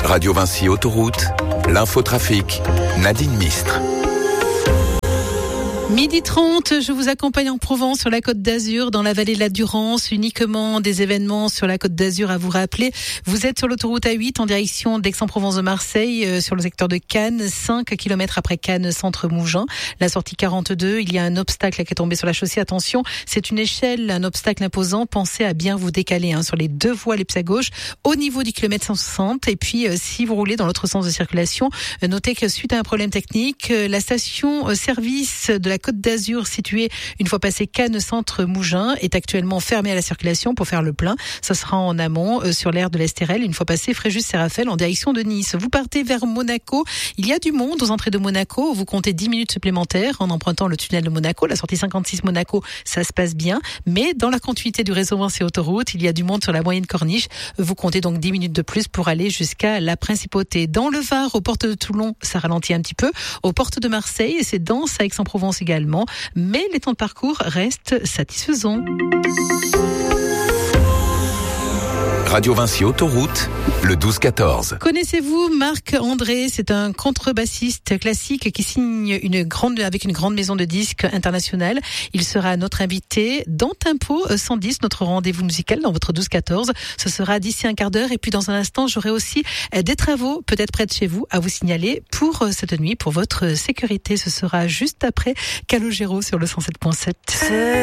Radio Vinci Autoroute, l'infotrafic, Nadine Mistre. 12h30, je vous accompagne en Provence, sur la Côte d'Azur, dans la vallée de la Durance, uniquement des événements sur la Côte d'Azur à vous rappeler. Vous êtes sur l'autoroute A8 en direction d'Aix-en-Provence de Marseille, sur le secteur de Cannes, 5 km après Cannes, centre Mougins. La sortie 42, il y a un obstacle qui est tombé sur la chaussée. Attention, c'est une échelle, un obstacle imposant. Pensez à bien vous décaler sur les deux voies, les à gauche, au niveau du kilomètre 160. Et puis, si vous roulez dans l'autre sens de circulation, notez que suite à un problème technique, la station service de la Côte d'Azur, située une fois passé Cannes Centre Mougins, est actuellement fermée à la circulation pour faire le plein. Ça sera en amont sur l'aire de l'Estérel, une fois passé Fréjus-Séraphin en direction de Nice. Vous partez vers Monaco. Il y a du monde aux entrées de Monaco. Vous comptez 10 minutes supplémentaires en empruntant le tunnel de Monaco. La sortie 56 Monaco, ça se passe bien. Mais dans la continuité du réseau Vinci Autoroute, il y a du monde sur la moyenne corniche. Vous comptez donc 10 minutes de plus pour aller jusqu'à la Principauté. Dans le Var, aux portes de Toulon, ça ralentit un petit peu. Aux portes de Marseille, c'est dense à Aix-en-Provence également, mais les temps de parcours restent satisfaisants. Radio Vinci Autoroute, le 12-14. Connaissez-vous Marc André? C'est un contrebassiste classique qui signe avec une grande maison de disques internationale. Il sera notre invité dans Tempo 110, notre rendez-vous musical dans votre 12-14. Ce sera d'ici un quart d'heure. Et puis dans un instant, j'aurai aussi des travaux, peut-être près de chez vous, à vous signaler pour cette nuit, pour votre sécurité. Ce sera juste après Calogero sur le 107.7.